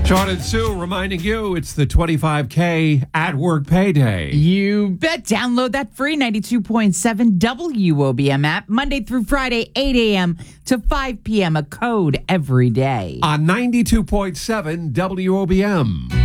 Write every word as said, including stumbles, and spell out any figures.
John and Sue reminding you it's the twenty-five K at work payday. You bet. Download that free ninety-two point seven W O B M app Monday through Friday, eight a.m. to five p.m. A code every day. On ninety-two point seven W O B M.